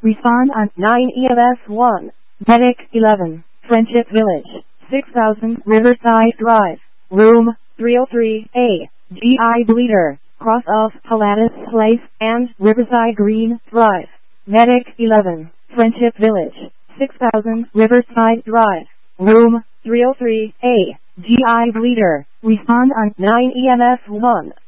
Respond on 9 EMS 1. Medic 11. Friendship Village. 6000 Riverside Drive. Room 303A. GI Bleeder. Cross of Pilatus Place and Riverside Green Drive. Medic 11. Friendship Village. 6000 Riverside Drive. Room 303A. GI Bleeder. Respond on 9 EMS 1.